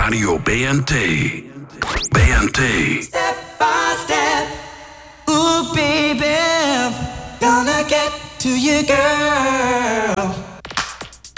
Radio BNT. BNT. Step by step, ooh baby, gonna get to you, girl.